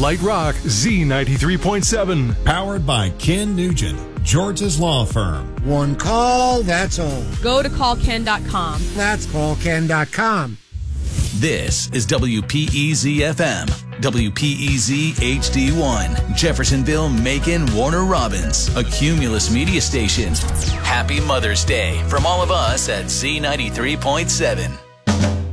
Light Rock Z93.7. Powered by Ken Nugent, George's Law Firm. One call, that's all. Go to callken.com. That's callken.com. This is WPEZ-FM, WPEZ HD1, Jeffersonville, Macon, Warner Robins, a Cumulus media station. Happy Mother's Day from all of us at Z93.7.